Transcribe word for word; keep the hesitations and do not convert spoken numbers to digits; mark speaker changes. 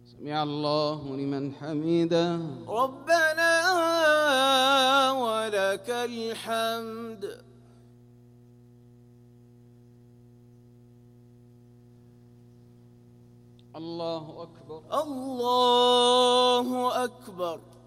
Speaker 1: سمع الله لمن حمده.
Speaker 2: ربنا ولك الحمد.
Speaker 1: الله أكبر.
Speaker 2: الله أكبر.